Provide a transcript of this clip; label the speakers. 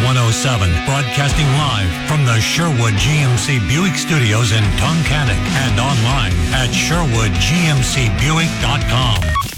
Speaker 1: 107, broadcasting live from the Sherwood GMC Buick Studios in Tunkhannock and online at SherwoodGMCBuick.com.